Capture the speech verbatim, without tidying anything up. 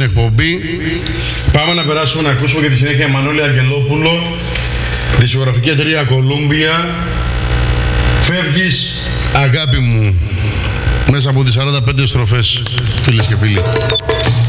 εκπομπή. Πάμε να περάσουμε να ακούσουμε και τη συνέχεια Μανώλη Αγγελόπουλο, δισκογραφική εταιρεία Columbia. Φεύγεις, αγάπη μου, μέσα από τις σαράντα πέντε στροφές, φίλες και φίλοι.